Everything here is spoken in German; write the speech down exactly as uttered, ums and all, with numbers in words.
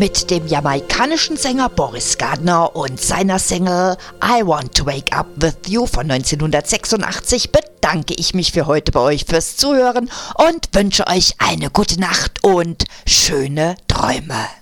Mit dem jamaikanischen Sänger Boris Gardner und seiner Single I Want to Wake Up With You von neunzehnhundertsechsundachtzig bedanke ich mich für heute bei euch fürs Zuhören und wünsche euch eine gute Nacht und schöne Träume.